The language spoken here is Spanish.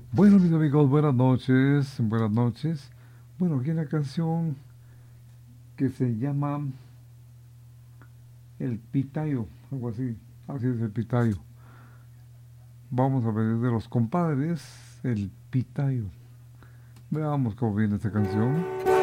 Bueno, mis amigos, buenas noches, buenas noches. Bueno, aquí hay una canción que se llama El Pitayo, algo así, así es el Pitayo. Vamos a ver de los compadres, El Pitayo. Veamos cómo viene esta canción.